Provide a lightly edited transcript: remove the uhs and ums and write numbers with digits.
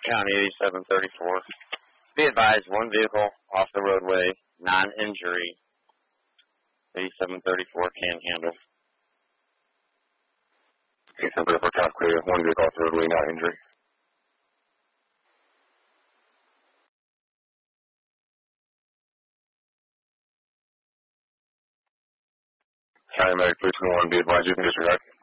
County 8734. Be advised, one vehicle off the roadway, non-injury. 8734 Panhandle. 8734 South clear, one vehicle off the roadway, not injury. County Medic 321, be advised, you can disregard.